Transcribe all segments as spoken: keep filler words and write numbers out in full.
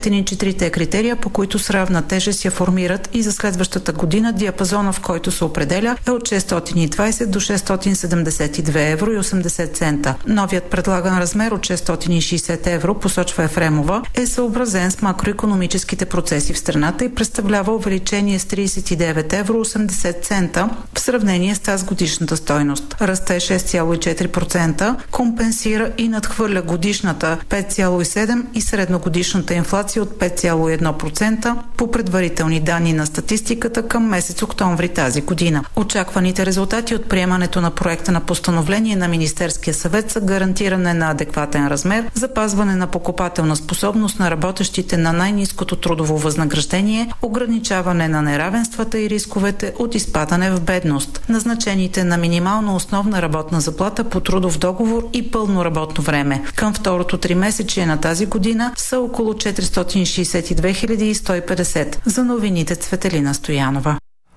Четирите критерия, по които с равна тежест я формират, и за следващата година диапазона, в който се определя, е от шестстотин и двадесет до шестстотин седемдесет и две евро и осемдесет цента. Новият предлаган размер от шестстотин и шестдесет евро, посочва Ефремова, е съобразен с макроикономическите процеси в страната и представлява увеличение с тридесет и девет евро и осемдесет цента в сравнение с тази годишната стойност. Расте шест цяло и четири процента, компенсира и надхвърля годишната пет цяло и седем процента и средногодишната инфлация от пет цяло и едно процента по предварителни данни на статистиката към месец октомври тази година. Очакваните резултати от приемането на проекта на постановление на Министерския съвет са гарантиране на адекватен размер, запазване на покупателна способност на работещите на най-ниското трудово възнаграждение, ограничаване на неравенствата и рисковете от изпадане в бедност, назначените на минимална основна работна заплата по трудов договор и пълно работно време. Към второто тримесечие на тази година са около четиристотин шестдесет и две хиляди сто и петдесет. За новините Цветелина Стоянова.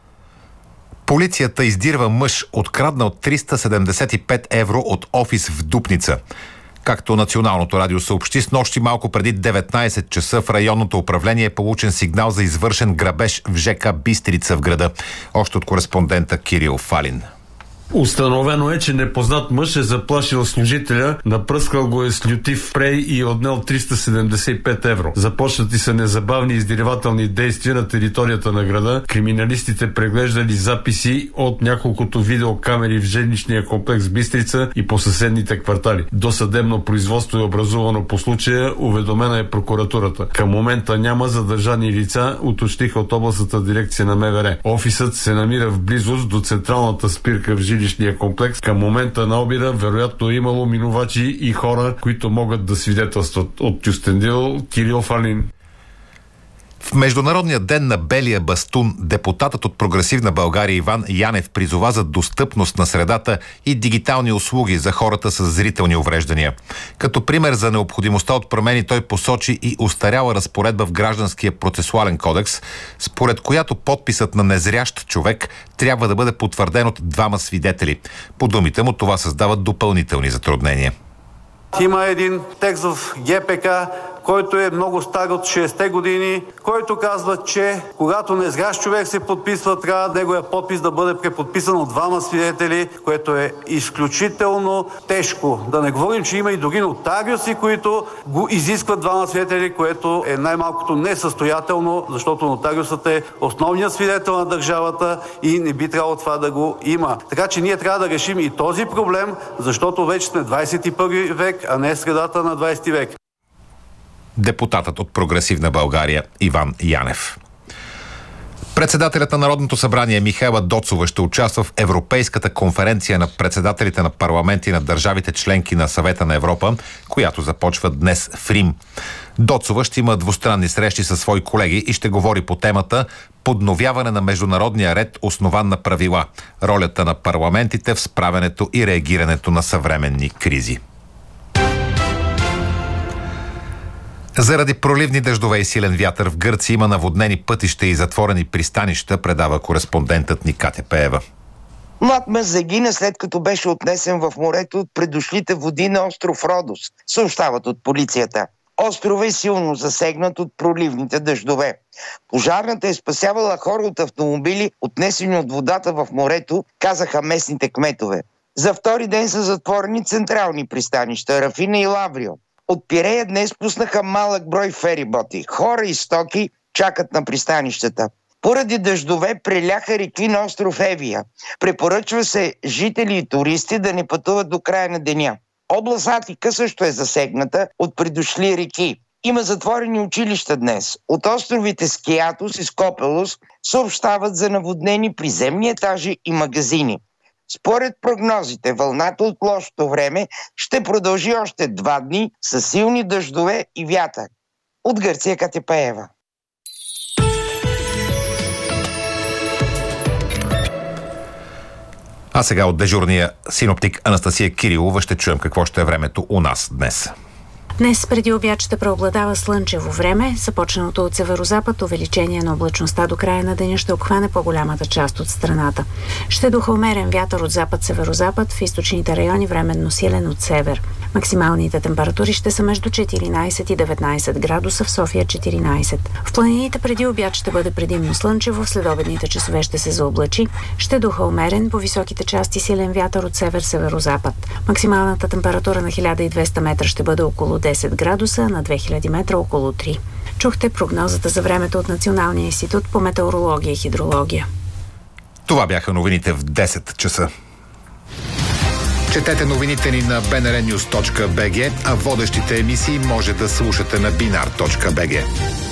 Полицията издирва мъж, откраднал триста седемдесет и пет евро от офис в Дупница. Както Националното радио съобщи, с нощи малко преди деветнадесет часа в районното управление е получен сигнал за извършен грабеж в ЖК Бистрица в града. Още от кореспондента Кирил Фалин. Установено е, че непознат мъж е заплашил служителя, напръскал го е с лютив спрей и е отнел триста седемдесет и пет евро. Започнати са незабавни издирвателни действия на територията на града. Криминалистите преглеждали записи от няколкото видеокамери в жилищния комплекс Бистрица и по съседните квартали. Досъдебно производство е образувано по случая, уведомена е прокуратурата. Към момента няма задържани лица, уточниха от областната дирекция на МВР. Офисът се намира в близост до централната спирка в жилищния комплекс. Към момента на обира вероятно е имало минувачи и хора, които могат да свидетелстват. От Кюстендил, Кирил Фалин. В Международния ден на белия бастун депутатът от Прогресивна България Иван Янев призова за достъпност на средата и дигитални услуги за хората с зрителни увреждания. Като пример за необходимостта от промени той посочи и устаряла разпоредба в Гражданския процесуален кодекс, според която подписът на незрящ човек трябва да бъде потвърден от двама свидетели. По думите му това създава допълнителни затруднения. Има един текст в ГПК, който е много стар от шейсетте години, който казва, че когато незрящ човек се подписва, трябва неговия подпис да бъде преподписан от двама свидетели, което е изключително тежко. Да не говорим, че има и други нотариуси, които го изискват двама свидетели, което е най-малкото несъстоятелно, защото нотариусът е основният свидетел на държавата и не би трябвало това да го има. Така че ние трябва да решим и този проблем, защото вече сме двадесет и първи век, а не средата на двадесети век. Депутатът от Прогресивна България Иван Янев. Председателят на Народното събрание Михаела Доцова ще участва в Европейската конференция на председателите на парламенти на държавите членки на Съвета на Европа, която започва днес в Рим. Доцова ще има двустранни срещи със свои колеги и ще говори по темата подновяване на международния ред, основан на правила, ролята на парламентите в справянето и реагирането на съвременни кризи. Заради проливни дъждове и силен вятър в Гърция има наводнени пътища и затворени пристанища, предава кореспондентът ни Катя Пеева. Млад мъж загина след като беше отнесен в морето от предошлите води на остров Родос, съобщават от полицията. Островът е силно засегнат от проливните дъждове. Пожарната е спасявала хора от автомобили, отнесени от водата в морето, казаха местните кметове. За втори ден са затворени централни пристанища Рафина и Лаврио. От Пирея днес пуснаха малък брой фериботи. Хора и стоки чакат на пристанищата. Поради дъждове преляха реки на остров Евия. Препоръчва се жители и туристи да не пътуват до края на деня. Област Атика също е засегната от придошли реки. Има затворени училища днес. От островите Скиатос и Скопелос съобщават за наводнени приземни етажи и магазини. Според прогнозите, вълната от лошото време ще продължи още два дни с силни дъждове и вятър. От Гърция Катя Пеева. А сега от дежурния синоптик Анастасия Кирилова ще чуем какво ще е времето у нас днес. Днес преди обяд ще преобладава слънчево време. Започналото от северозапад увеличение на облачността до края на деня ще обхване по-голямата част от страната. Ще духа умерен вятър от запад-северозапад, в източните райони временно силен от север. Максималните температури ще са между четиринайсет и деветнайсет градуса, в София четиринайсет. В планините преди обяд ще бъде предимно слънчево, в следобедните часове ще се заоблачи, ще духа умерен, по високите части силен вятър от север-северозапад. Максималната температура на хиляда и двеста метра ще бъде около десет градуса, на две хиляди метра около три. Чухте прогнозата за времето от Националния институт по метеорология и хидрология. Това бяха новините в десет часа. Четете новините ни на би ен ар нюз точка би джи, а водещите емисии може да слушате на бинар точка би джи.